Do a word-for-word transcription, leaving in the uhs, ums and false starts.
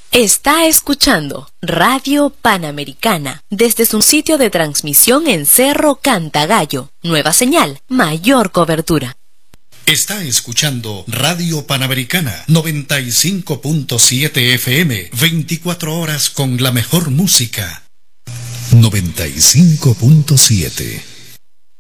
Está escuchando Radio Panamericana desde su sitio de transmisión en Cerro Cantagallo. Nueva señal, mayor cobertura. Está escuchando Radio Panamericana noventa y cinco punto siete F M, veinticuatro horas con la mejor música. noventa y cinco punto siete